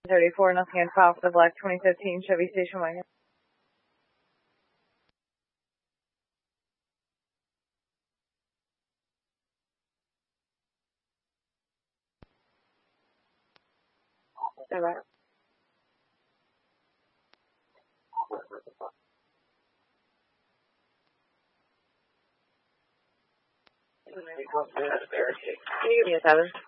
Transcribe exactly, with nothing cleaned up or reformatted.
thirty-four, nothing on file for the black twenty fifteen Chevy station wagon. All right. Can you give me a seven?